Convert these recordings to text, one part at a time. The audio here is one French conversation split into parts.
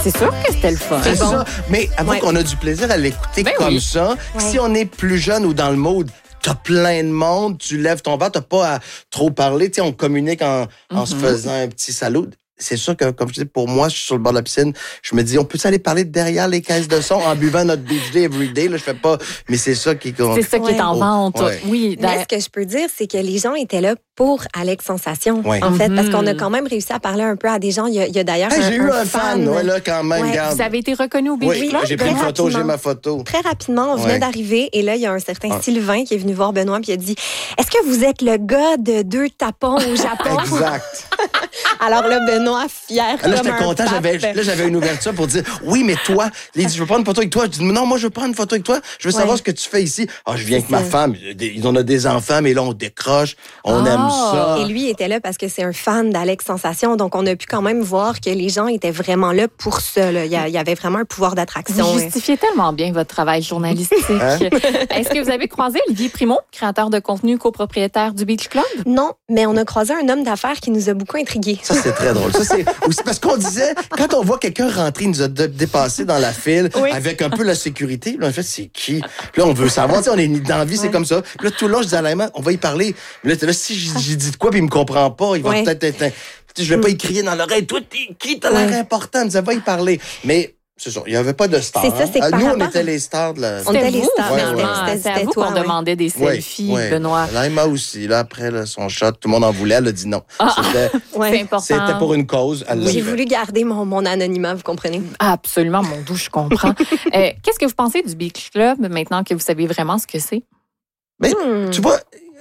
C'est sûr que c'était le fun. C'est ça. Mais avant qu'on a du plaisir à l'écouter comme ça, si on est plus jeune ou dans le mode, t'as plein de monde, tu lèves ton verre, t'as pas à trop parler. Tu sais, on communique en se faisant un petit salut. C'est sûr que, comme je dis, pour moi, je suis sur le bord de la piscine, je me dis, on peut aller parler derrière les caisses de son en buvant notre beach day everyday. Là, je fais pas, mais c'est ça qui est... C'est ça qui est en vente. Oui. Mais ce que je peux dire, c'est que les gens étaient là pour Alex Sensation, en fait, parce qu'on a quand même réussi à parler un peu à des gens. Il y a d'ailleurs j'ai eu un fan, là, quand même. Vous avez été reconnu au Beach Club? Oui, j'ai pris une photo, j'ai ma photo. Très rapidement, on venait d'arriver et là, il y a un certain Sylvain qui est venu voir Benoît puis il a dit « Est-ce que vous êtes le gars de 2 tapons au Japon? » Exact. Alors là, Benoît, fier là, j'étais content. J'avais une ouverture pour dire « Oui, mais toi, il dit, je veux prendre une photo avec toi. » Je dis « Non, moi, je veux prendre une photo avec toi. Je veux savoir ce que tu fais ici. » Ah, je viens avec ma femme. On a des enfants, mais là, on décroche. On aime ça. Et lui était là parce que c'est un fan d'Alex Sensation. Donc, on a pu quand même voir que les gens étaient vraiment là pour ça. Là. Il y avait vraiment un pouvoir d'attraction. Vous justifiez tellement bien votre travail journalistique. Est-ce que vous avez croisé Olivier Primo, créateur de contenu copropriétaire du Beach Club? Non, mais on a croisé un homme d'affaires qui nous a beaucoup intrigués. Ça, c'est très drôle. Ça, c'est aussi parce qu'on disait, quand on voit quelqu'un rentrer, il nous a dépassé dans la file avec un peu la sécurité. Là, en fait, c'est qui? Puis là, on veut savoir. On est dans la vie, c'est comme ça. Puis là, tout le long, je disais à Laïma, on va y parler. Mais là, si j'ai dit de quoi, puis il me comprend pas, il va peut-être être... Je vais pas y crier dans l'oreille. Toi, t'es qui? T'as l'air important. Il me disait, va y parler. Mais... C'est ça, il n'y avait pas de stars. C'est ça, c'est que nous, on était les stars de la... On était les stars. C'est à vous qu'on demandait des selfies, Benoît. Laïma aussi. Là, après son shot, tout le monde en voulait. Elle a dit non. C'est important. C'était pour une cause. J'ai voulu garder mon anonymat, vous comprenez? Absolument, mon doux, je comprends. Qu'est-ce que vous pensez du Beach Club maintenant que vous savez vraiment ce que c'est? Mais, tu vois,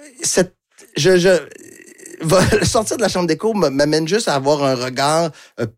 sortir de la chambre d'écho m'amène juste à avoir un regard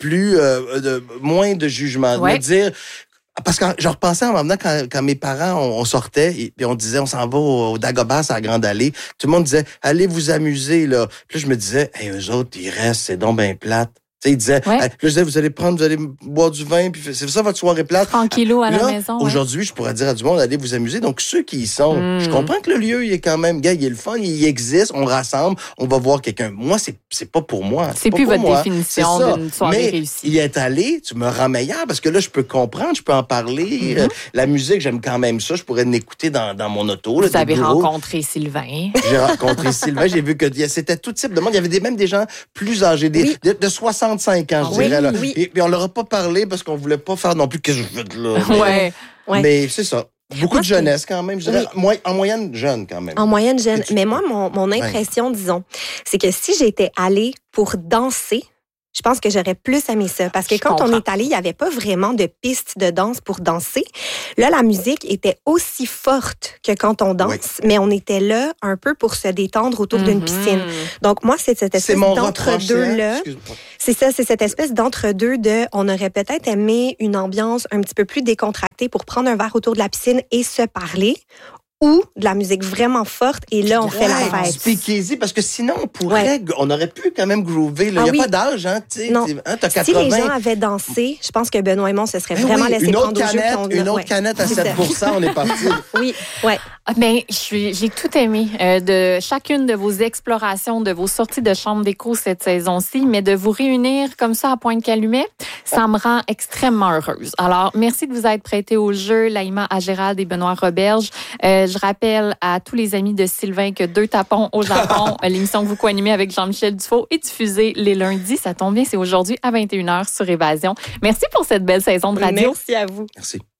moins de jugement. Me dire, parce que je repensais en même temps quand mes parents, on sortait et puis on disait, on s'en va au Dagobah, à la Grande Allée. Tout le monde disait, allez vous amuser, là. Puis là, je me disais, eux autres, ils restent, c'est donc bien plate. Il disait, je disais, vous allez boire du vin, puis c'est ça votre soirée plate. Tranquillou à la maison. Aujourd'hui, je pourrais dire à du monde, allez vous amuser. Donc, ceux qui y sont, je comprends que le lieu, il est quand même, il est le fun, il existe, on rassemble, on va voir quelqu'un. Moi, c'est pas pour moi. C'est plus votre définition d'une soirée réussie. Mais y être allé, tu me rends meilleur parce que là, je peux comprendre, je peux en parler. La musique, j'aime quand même ça. Je pourrais l'écouter dans mon auto. Vous avez rencontré Sylvain. J'ai rencontré Sylvain. J'ai vu que c'était tout type de monde. Il y avait même des gens plus âgés, de 65 ans, je dirais. Là. Et puis on leur a pas parlé parce qu'on voulait pas faire non plus qu'est-ce que je veux de là. Mais c'est ça. Beaucoup de jeunesse quand même, je dirais. En moyenne jeune quand même. En moyenne jeune. Mais moi, mon impression, disons, c'est que si j'étais allée pour danser, je pense que j'aurais plus aimé ça. Parce que quand on est allé, il n'y avait pas vraiment de piste de danse pour danser. Là, la musique était aussi forte que quand on danse, mais on était là un peu pour se détendre autour d'une piscine. Donc, moi, c'est cette espèce d'entre-deux-là. C'est ça, c'est cette espèce d'entre-deux de on aurait peut-être aimé une ambiance un petit peu plus décontractée pour prendre un verre autour de la piscine et se parler. Ou de la musique vraiment forte, et là, on fait la fête. Speakeasy, parce que sinon, on aurait pu quand même groover. Il n'y a pas d'âge, hein, tu sais. Non. T'as 80. Si les gens avaient dansé, je pense que Benoît et moi, se serait vraiment laissé prendre au jeu. Une autre canette à 7%, on est parti. Oui. Mais j'ai tout aimé de chacune de vos explorations, de vos sorties de chambre d'écho cette saison-ci, mais de vous réunir comme ça à Pointe-Calumet, ça me rend extrêmement heureuse. Alors, merci de vous être prêtés au jeu, Laïma Agérald et Benoît Roberge. Je rappelle à tous les amis de Sylvain que 2 tapons au Japon, l'émission que vous co-animez avec Jean-Michel Dufault, est diffusée les lundis. Ça tombe bien, c'est aujourd'hui à 21h sur Évasion. Merci pour cette belle saison de radio. Merci à vous. Merci.